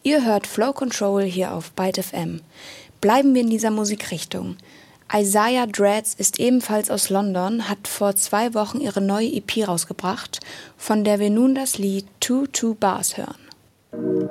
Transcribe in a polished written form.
Ihr hört Flow Control hier auf Byte FM. Bleiben wir in dieser Musikrichtung. Isaiah Dreads ist ebenfalls aus London, hat vor 2 Wochen ihre neue EP rausgebracht, von der wir nun das Lied 2 2 Bars hören.